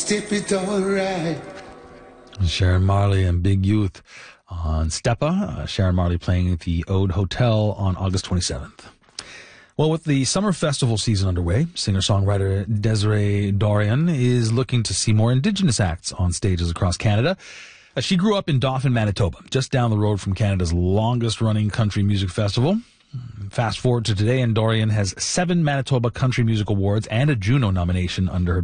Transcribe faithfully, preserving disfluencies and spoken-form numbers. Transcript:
step it all right. Sharon Marley and Big Youth on Steppa. Uh, Sharon Marley playing at the Ode Hotel on August twenty-seventh. Well, with the summer festival season underway, singer-songwriter Desiree Dorian is looking to see more Indigenous acts on stages across Canada. Uh, she grew up in Dauphin, Manitoba, just down the road from Canada's longest-running country music festival. Fast forward to today, and Dorian has seven Manitoba Country Music Awards and a Juno nomination under her